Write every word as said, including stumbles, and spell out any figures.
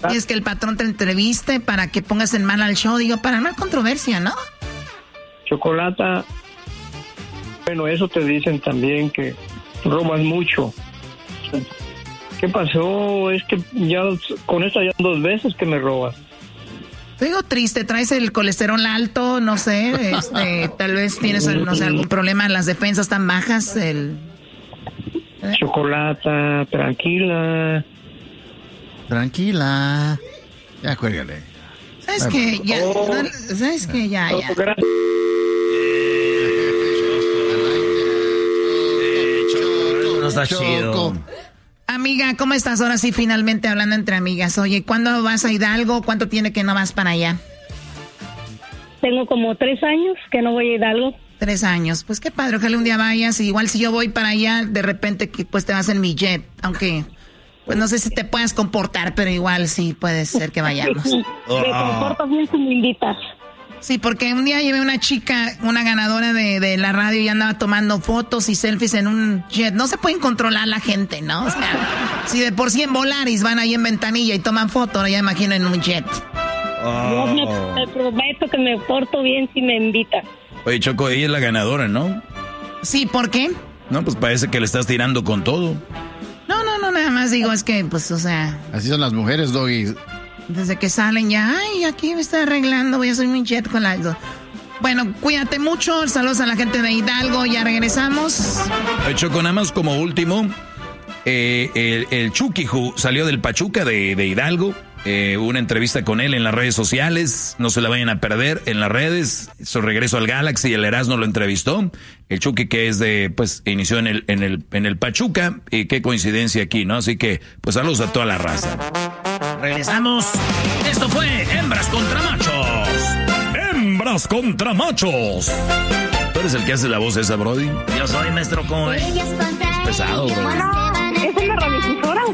Es que el patrón te entreviste para que pongas en mal al show, digo, para no hay controversia, ¿no? Chocolata, bueno, eso te dicen también que robas mucho. ¿Qué pasó? Es que ya con esta ya dos veces que me robas. Te digo triste, traes el colesterol alto, no sé, este, tal vez tienes, no sé, algún problema, las defensas tan bajas, el... ¿eh? Chocolata, tranquila. Tranquila. Ya, cuélgale. ¿Sabes qué? Ya, oh, no, ¿sabes qué? Ya, ya. Gracias. No está chido. Amiga, ¿cómo estás? Ahora sí, finalmente hablando entre amigas. Oye, ¿cuándo vas a Hidalgo? ¿Cuánto tiene que no vas para allá? Tengo como tres años que no voy a Hidalgo. Tres años. Pues qué padre, ojalá un día vayas. Y igual si yo voy para allá, de repente pues te vas en mi jet. Aunque, pues no sé si te puedas comportar, pero igual sí puede ser que vayamos. Me comporto bien si me invitas. Sí, porque un día llevé una chica, una ganadora de, de la radio y andaba tomando fotos y selfies en un jet. No se pueden controlar la gente, ¿no? O sea, si de por sí en Volaris van ahí en ventanilla y toman fotos, ya imagino en un jet. Oh. Yo me, me prometo que me porto bien si me invitas. Oye, Choco, ella es la ganadora, ¿no? Sí, ¿por qué? No, pues parece que le estás tirando con todo. No, no, no, nada más digo, es que, pues, o sea... Así son las mujeres, Doggy. Desde que salen ya, ay, aquí me estoy arreglando, voy a hacer mi jet con la... Bueno, cuídate mucho, saludos a la gente de Hidalgo, ya regresamos. Oye, Choco, nada más como último, eh, el, el Chucky salió del Pachuca de, de Hidalgo. Eh, una entrevista con él en las redes sociales, no se la vayan a perder en las redes. Su regreso al Galaxy, el Erasmo lo entrevistó. El Chucky que es de, pues, inició en el, en el, en el Pachuca, y qué coincidencia aquí, ¿no? Así que, pues, saludos a toda la raza. Regresamos. Esto fue Hembras contra Machos. Hembras contra Machos. ¿Tú eres el que hace la voz esa, Brody? Yo soy, maestro, ¿cómo es? Es pesado, Brody. Bueno, ¿es una radiodifusora o